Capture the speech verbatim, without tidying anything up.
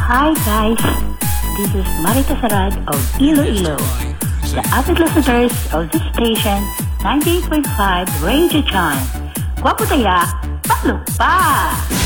Hi guys, this is Marita Sarad of Iloilo, the avid listeners of this station, ninety-eight point five Radio Chan. Guwapo taya, talo pa!